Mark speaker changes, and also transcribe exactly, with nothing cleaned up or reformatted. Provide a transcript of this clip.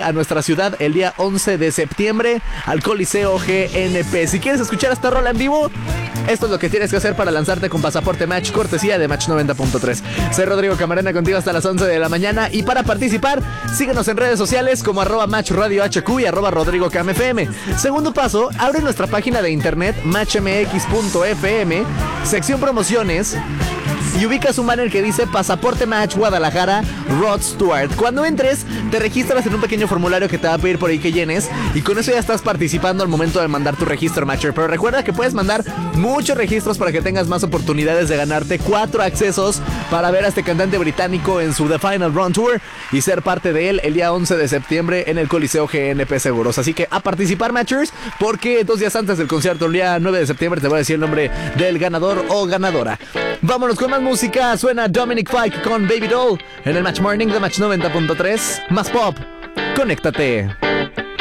Speaker 1: a nuestra ciudad el día once de septiembre al Coliseo G N P. Si quieres escuchar esta rola en vivo, esto es lo que tienes que hacer para lanzarte con Pasaporte Match, cortesía de Match noventa punto tres. Soy Rodrigo Camarena, contigo hasta las once de la mañana, y para participar, síguenos en redes sociales como arroba Match Radio H Q y arroba Rodrigo Cam F M. Segundo paso, abre nuestra página de internet match m x punto f m, sección promociones, y ubicas un banner que dice Pasaporte Match Guadalajara Rod Stewart. Cuando entres, te registras en un pequeño formulario que te va a pedir por ahí que llenes, y con eso ya estás participando al momento de mandar tu registro, Matcher. Pero recuerda que puedes mandar muchos registros para que tengas más oportunidades de ganarte cuatro accesos para ver a este cantante británico en su The Final Run Tour y ser parte de él el día once de septiembre en el Coliseo G N P Seguros. Así que a participar, Matchers, porque dos días antes del concierto, el día nueve de septiembre, te voy a decir el nombre del ganador o ganadora. Vámonos con más música. Suena Dominic Fike con Baby Doll en el Match Morning de Match noventa punto tres. Más pop, conéctate.